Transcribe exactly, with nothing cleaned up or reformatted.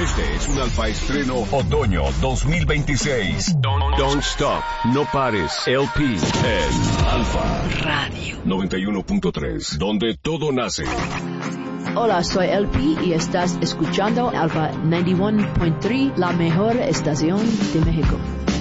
Este es un Alfa Estreno Otoño dos mil veintiséis. Don't, don't Stop, no pares, L P en Alfa Radio noventa y uno punto tres, donde todo nace. Hola, soy L P y estás escuchando Alfa noventa y uno punto tres, la mejor estación de México.